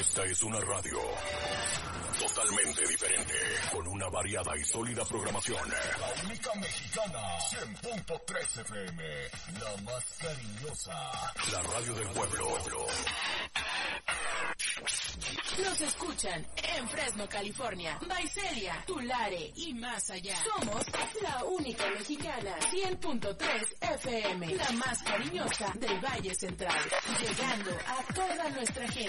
Esta es una radio totalmente diferente, con una variada y sólida programación. La única mexicana, 100.3 FM, la más cariñosa. La radio del pueblo. Nos escuchan en Fresno, California, Visalia, Tulare y más allá. Somos la única mexicana, 100.3 FM, la más cariñosa del Valle Central, llegando a toda nuestra gente.